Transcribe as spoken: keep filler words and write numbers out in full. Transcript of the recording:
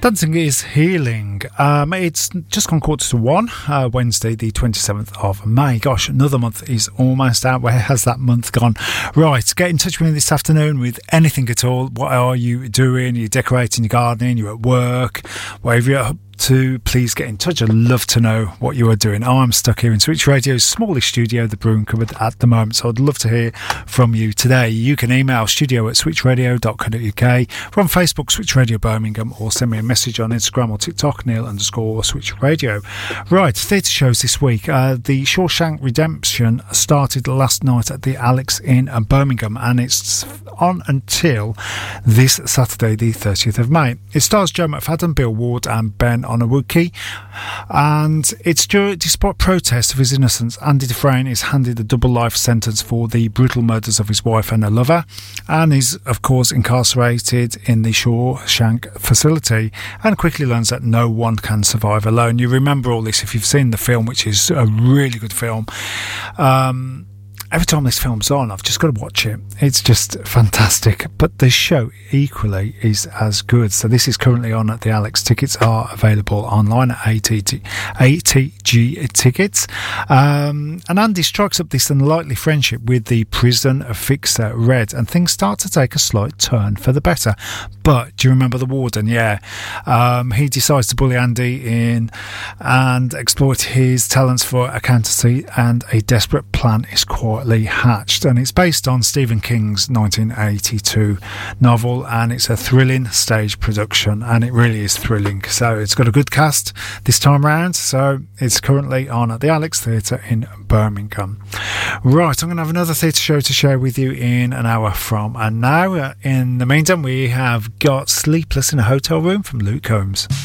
Dancing is healing. Um, it's just gone quarter to one, uh, Wednesday, the twenty-seventh of May. Gosh, another month is almost out. Where has that month gone? Right, get in touch with me this afternoon with anything at all. What are you doing? Are you decorating your garden? You're at work? Wherever you're up to, please get in touch. I'd love to know what you are doing. I'm stuck here in Switch Radio's smallish studio, the Brewing Cupboard, at the moment, so I'd love to hear from you today. You can email studio at switch radio dot co dot uk. We're on Facebook, Switch Radio Birmingham, or send me a message on Instagram or TikTok, Neil underscore Switch Radio. Right, theatre shows this week. Uh, the Shawshank Redemption started last night at the Alex in Birmingham, and it's on until this Saturday, the thirtieth of May. It stars Joe McFadden, Bill Ward, and Ben Onawuki, and it's due, despite protests of his innocence, Andy Dufresne is handed a double life sentence for the brutal murders of his wife and her lover, and is of course incarcerated in the Shawshank facility, and quickly learns that no one can survive alone. You remember all this if you've seen the film, which is a really good film. Um Every time this film's on, I've just got to watch it. It's just fantastic. But the show equally is as good. So this is currently on at the Alex. Tickets are available online at A T G Tickets. Um, and Andy strikes up this unlikely friendship with the prison fixer Red, and things start to take a slight turn for the better. But do you remember the warden? Yeah. Um, he decides to bully Andy in and exploit his talents for accountancy, and a desperate plan is quietly hatched. And it's based on Stephen King's nineteen eighty-two novel, and it's a thrilling stage production, and it really is thrilling. So it's got a good cast this time round. So it's currently on at the Alex Theatre in Birmingham. Right, I'm going to have another theatre show to share with you in an hour from and now. In the meantime, we have got Sleepless in a Hotel Room from Luke Combs.